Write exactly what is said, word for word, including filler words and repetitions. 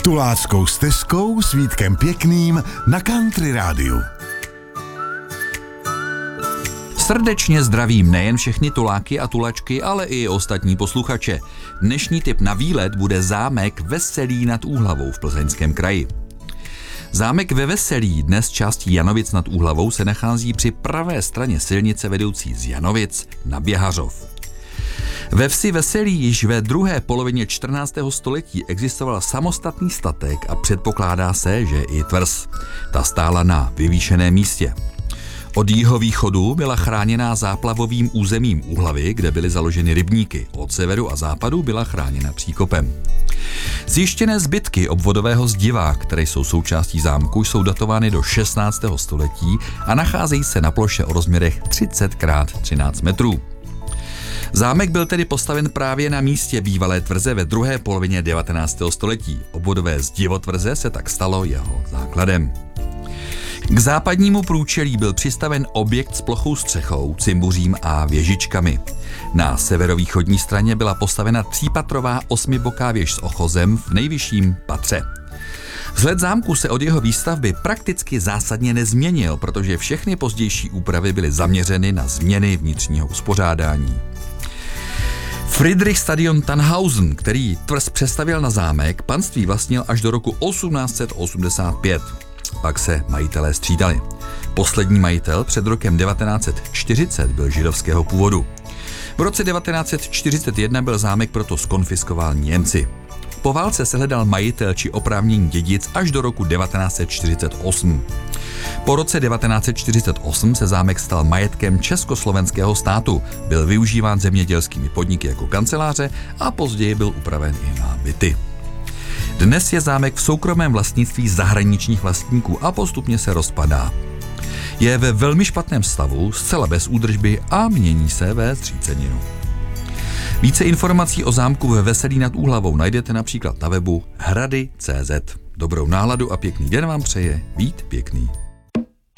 Tuláckou stezkou s Vítkem Pěkným na Country rádiu. Srdečně zdravím nejen všechny tuláky a tulačky, ale i ostatní posluchače. Dnešní tip na výlet bude zámek Veselí nad Úhlavou v Plzeňském kraji. Zámek ve Veselí, dnes částí Janovic nad Úhlavou, se nachází při pravé straně silnice vedoucí z Janovic na Běhařov. Ve vsi Veselí již ve druhé polovině čtrnáctého století existoval samostatný statek a předpokládá se, že i tvrz. Ta stála na vyvýšeném místě. Od jihovýchodu byla chráněná záplavovým územím Úhlavy, kde byly založeny rybníky. Od severu a západu byla chráněna příkopem. Zjištěné zbytky obvodového zdiva, které jsou součástí zámku, jsou datovány do šestnáctého století a nacházejí se na ploše o rozměrech třicet krát třináct metrů. Zámek byl tedy postaven právě na místě bývalé tvrze ve druhé polovině devatenáctého století. Obvodové zdivo tvrze se tak stalo jeho základem. K západnímu průčelí byl přistaven objekt s plochou střechou, cimbuřím a věžičkami. Na severovýchodní straně byla postavena třípatrová osmiboká věž s ochozem v nejvyšším patře. Vzhled zámku se od jeho výstavby prakticky zásadně nezměnil, protože všechny pozdější úpravy byly zaměřeny na změny vnitřního uspořádání. Friedrichstadion Tannhausen, který tvrz přestavěl na zámek, panství vlastnil až do roku osmnáct set osmdesát pět. Pak se majitelé střídali. Poslední majitel před rokem devatenáct set čtyřicet byl židovského původu. V roce devatenáct set čtyřicet jedna byl zámek proto zkonfiskován Němci. Po válce se hledal majitel či oprávněný dědic až do roku devatenáct set čtyřicet osm. Po roce devatenáct set čtyřicet osm se zámek stal majetkem československého státu, byl využíván zemědělskými podniky jako kanceláře a později byl upraven i na byty. Dnes je zámek v soukromém vlastnictví zahraničních vlastníků a postupně se rozpadá. Je ve velmi špatném stavu, zcela bez údržby a mění se ve zříceninu. Více informací o zámku ve Veselí nad Úhlavou najdete například na webu hrady tečka cé zet. Dobrou náladu a pěkný den vám přeje Vít Pěkný.